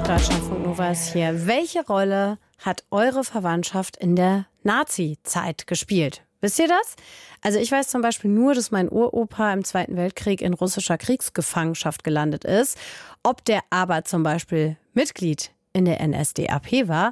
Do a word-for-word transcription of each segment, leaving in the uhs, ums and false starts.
Deutschlandfunk Nova ist hier. Welche Rolle hat eure Verwandtschaft in der Nazi-Zeit gespielt? Wisst ihr das? Also ich weiß zum Beispiel nur, dass mein Uropa im Zweiten Weltkrieg in russischer Kriegsgefangenschaft gelandet ist. Ob der aber zum Beispiel Mitglied in der N S D A P war,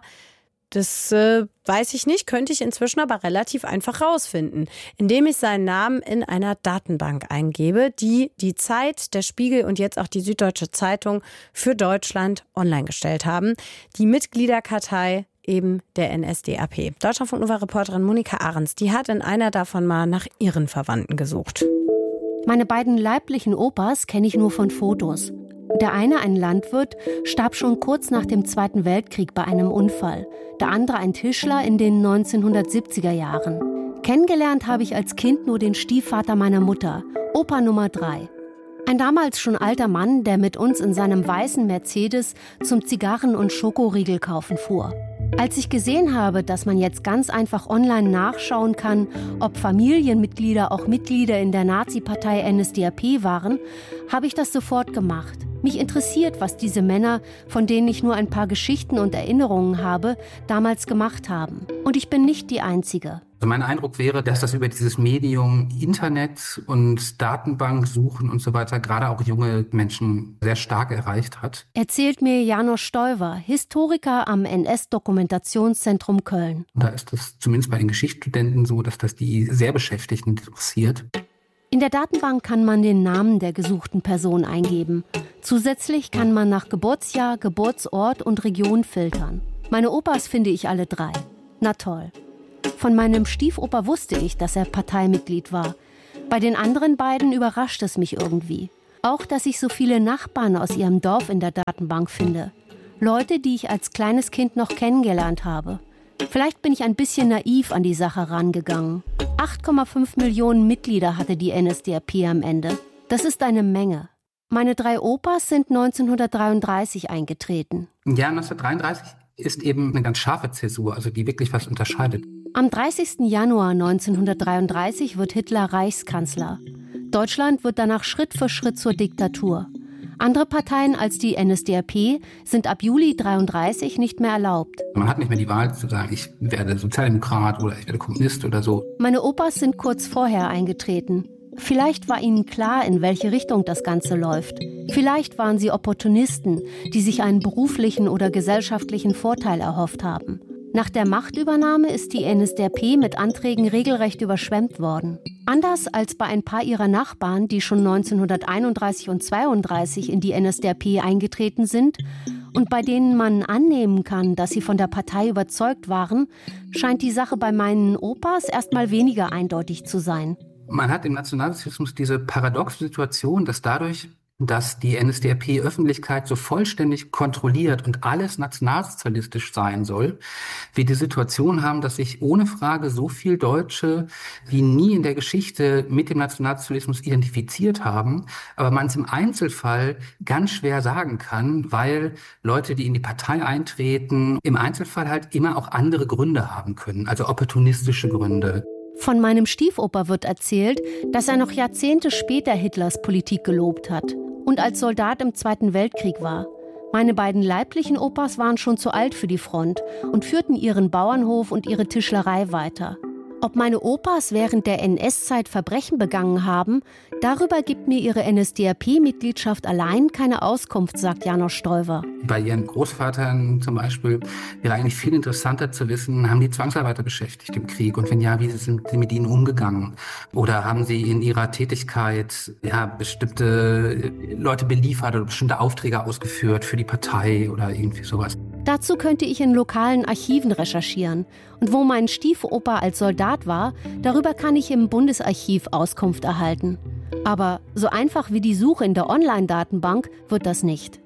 das äh, weiß ich nicht, könnte ich inzwischen aber relativ einfach rausfinden, indem ich seinen Namen in einer Datenbank eingebe, die die Zeit, der Spiegel und jetzt auch die Süddeutsche Zeitung für Deutschland online gestellt haben. Die Mitgliederkartei eben der N S D A P. Deutschlandfunk Nova-Reporterin Monika Ahrens, die hat in einer davon mal nach ihren Verwandten gesucht. Meine beiden leiblichen Opas kenne ich nur von Fotos. Der eine, ein Landwirt, starb schon kurz nach dem Zweiten Weltkrieg bei einem Unfall. Der andere, ein Tischler, in den neunzehnhundertsiebziger Jahren. Kennengelernt habe ich als Kind nur den Stiefvater meiner Mutter, Opa Nummer drei. Ein damals schon alter Mann, der mit uns in seinem weißen Mercedes zum Zigarren- und Schokoriegelkaufen fuhr. Als ich gesehen habe, dass man jetzt ganz einfach online nachschauen kann, ob Familienmitglieder auch Mitglieder in der Nazi-Partei N S D A P waren, habe ich das sofort gemacht. Mich interessiert, was diese Männer, von denen ich nur ein paar Geschichten und Erinnerungen habe, damals gemacht haben. Und ich bin nicht die Einzige. Also mein Eindruck wäre, dass das über dieses Medium Internet und Datenbank suchen und so weiter gerade auch junge Menschen sehr stark erreicht hat. Erzählt mir János Stoiber, Historiker am N S-Dokumentationszentrum Köln. Da ist es zumindest bei den Geschichtsstudenten so, dass das die sehr beschäftigt und interessiert. In der Datenbank kann man den Namen der gesuchten Person eingeben. Zusätzlich kann man nach Geburtsjahr, Geburtsort und Region filtern. Meine Opas finde ich alle drei. Na toll. Von meinem Stiefopa wusste ich, dass er Parteimitglied war. Bei den anderen beiden überrascht es mich irgendwie. Auch, dass ich so viele Nachbarn aus ihrem Dorf in der Datenbank finde. Leute, die ich als kleines Kind noch kennengelernt habe. Vielleicht bin ich ein bisschen naiv an die Sache rangegangen. acht Komma fünf Millionen Mitglieder hatte die N S D A P am Ende. Das ist eine Menge. Meine drei Opas sind neunzehnhundertdreiunddreißig eingetreten. Ja, neunzehnhundertdreiunddreißig ist eben eine ganz scharfe Zäsur, also die wirklich was unterscheidet. Am dreißigsten Januar neunzehnhundertdreiunddreißig wird Hitler Reichskanzler. Deutschland wird danach Schritt für Schritt zur Diktatur. Andere Parteien als die N S D A P sind ab Juli dreiunddreißig nicht mehr erlaubt. Man hat nicht mehr die Wahl zu sagen, ich werde Sozialdemokrat oder ich werde Kommunist oder so. Meine Opas sind kurz vorher eingetreten. Vielleicht war ihnen klar, in welche Richtung das Ganze läuft. Vielleicht waren sie Opportunisten, die sich einen beruflichen oder gesellschaftlichen Vorteil erhofft haben. Nach der Machtübernahme ist die N S D A P mit Anträgen regelrecht überschwemmt worden. Anders als bei ein paar ihrer Nachbarn, die schon neunzehnhunderteinunddreißig und zweiunddreißig in die N S D A P eingetreten sind und bei denen man annehmen kann, dass sie von der Partei überzeugt waren, scheint die Sache bei meinen Opas erstmal weniger eindeutig zu sein. Man hat im Nationalsozialismus diese paradoxe Situation, dass dadurch, dass die N S D A P-Öffentlichkeit so vollständig kontrolliert und alles nationalsozialistisch sein soll, wir die Situation haben, dass sich ohne Frage so viel Deutsche wie nie in der Geschichte mit dem Nationalsozialismus identifiziert haben, aber man es im Einzelfall ganz schwer sagen kann, weil Leute, die in die Partei eintreten, im Einzelfall halt immer auch andere Gründe haben können, also opportunistische Gründe. Von meinem Stiefoper wird erzählt, dass er noch Jahrzehnte später Hitlers Politik gelobt hat und als Soldat im Zweiten Weltkrieg war. Meine beiden leiblichen Opas waren schon zu alt für die Front und führten ihren Bauernhof und ihre Tischlerei weiter. Ob meine Opas während der N S-Zeit Verbrechen begangen haben, darüber gibt mir ihre N S D A P-Mitgliedschaft allein keine Auskunft, sagt János Stoiber. Bei ihren Großvatern zum Beispiel wäre eigentlich viel interessanter zu wissen, haben die Zwangsarbeiter beschäftigt im Krieg? Und wenn ja, wie sind sie mit ihnen umgegangen? Oder haben sie in ihrer Tätigkeit ja, bestimmte Leute beliefert oder bestimmte Aufträge ausgeführt für die Partei oder irgendwie sowas? Dazu könnte ich in lokalen Archiven recherchieren. Und wo mein Stiefopa als Soldat war, darüber kann ich im Bundesarchiv Auskunft erhalten. Aber so einfach wie die Suche in der Online-Datenbank wird das nicht.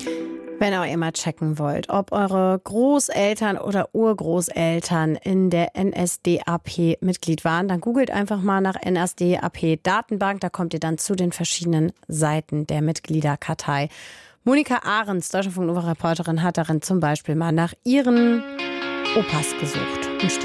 Wenn ihr mal checken wollt, ob eure Großeltern oder Urgroßeltern in der N S D A P Mitglied waren, dann googelt einfach mal nach N S D A P Datenbank. Da kommt ihr dann zu den verschiedenen Seiten der Mitgliederkartei. Monika Ahrens, Deutschlandfunk Nova-Reporterin, hat darin zum Beispiel mal nach ihren Opas gesucht.